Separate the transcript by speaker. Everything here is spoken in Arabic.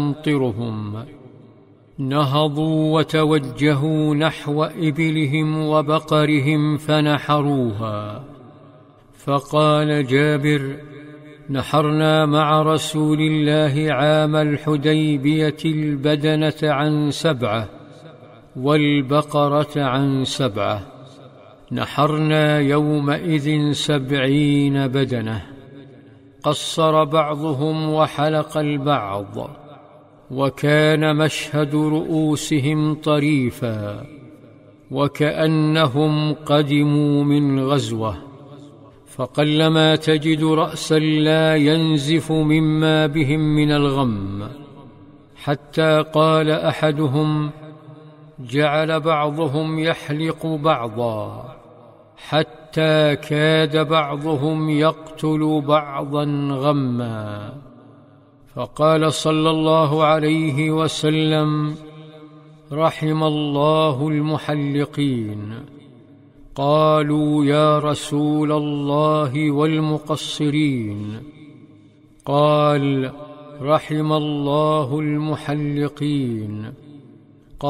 Speaker 1: يمطرهم. نهضوا وتوجهوا نحو إبلهم وبقرهم فنحروها. فقال جابر: نحرنا مع رسول الله عام الحديبية البدنة عن 7 والبقرة عن 7، نحرنا يومئذ 70 بدنة. قصر بعضهم وحلق البعض، وكان مشهد رؤوسهم طريفا وكأنهم قدموا من غزوة، فقلما تجد رأسا لا ينزف مما بهم من الغم، حتى قال أحدهم: جعل بعضهم يحلق بعضا، حتى كاد بعضهم يقتل بعضا غما. فقال صلى الله عليه وسلم: رحم الله المحلقين. قالوا: يا رسول الله والمقصرين؟ قال: رحم الله المحلقين.